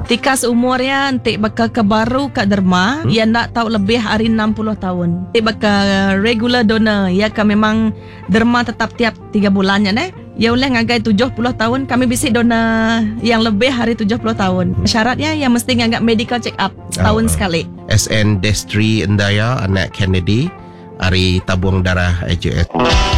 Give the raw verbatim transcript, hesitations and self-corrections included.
Tika seumurnya nanti bakal ke baru kat derma, hmm? Yang nak tahu lebih hari enam puluh tahun. Nanti bakal regular donor, ya kan memang derma tetap tiap tiga bulannya deh. Ya oleh ngagai tujuh puluh tahun, kami bisa donor yang lebih hari tujuh puluh tahun. Syaratnya yang mesti ngagak medical check up setahun uh, sekali. S N Destri Endaya, anak Kennedy, hari tabung darah A J S.